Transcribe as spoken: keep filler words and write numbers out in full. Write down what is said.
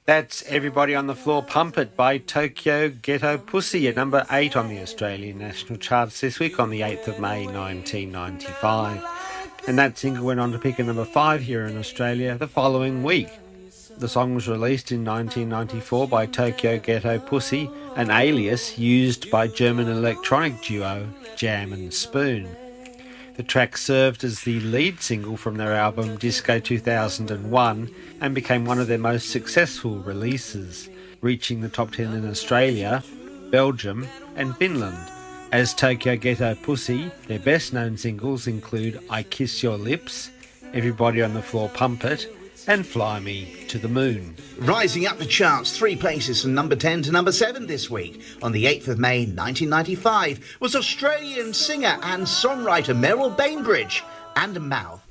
That's Everybody on the Floor Pump It by Tokyo Ghetto Pussy at number eight on the Australian National Charts this week on the eighth of May nineteen ninety-five. And that single went on to pick a number five here in Australia the following week. The song was released in nineteen ninety-four by Tokyo Ghetto Pussy, an alias used by German electronic duo Jam and Spoon. The track served as the lead single from their album Disco two thousand one and became one of their most successful releases, reaching the top ten in Australia, Belgium and Finland. As Tokyo Ghetto Pussy, their best known singles include I Kiss Your Lips, Everybody on the Floor Pump It and Fly Me to the Moon. Rising up the charts three places from number ten to number seven this week on the eighth of May nineteen ninety-five was Australian singer and songwriter Meryl Bainbridge and Mouth.